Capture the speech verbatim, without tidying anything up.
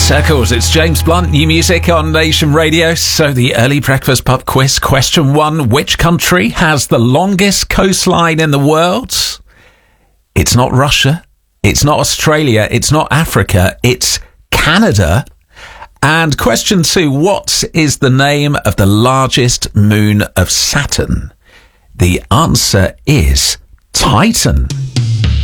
Circles, it's James Blunt, new music on Nation Radio. So the early breakfast pub quiz, question one. Which country has the longest coastline in the world? It's not Russia. It's not Australia. It's not Africa. It's Canada. And question two, what is the name of the largest moon of Saturn? The answer is Titan.